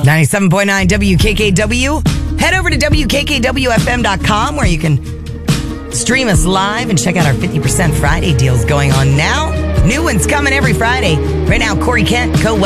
97.9 WKKW. Head over to WKKWFM.com where you can stream us live and check out our 50% Friday deals going on now. New ones coming every Friday. Right now, Corey Kent,